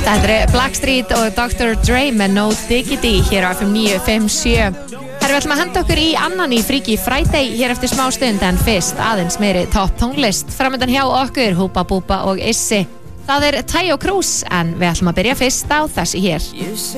Þetta Blackstreet og Dr. Dre með No Diggity hér á FM 957. Við ætlum að henda okkur í annan í Freaky Friday hér eftir smá stund, en fyrst aðeins meiri topp tónlist. Framöndan hjá okkur Húba Búba og Issi. Það Tayo Cruz, en við ætlum að byrja fyrst á þessi hér.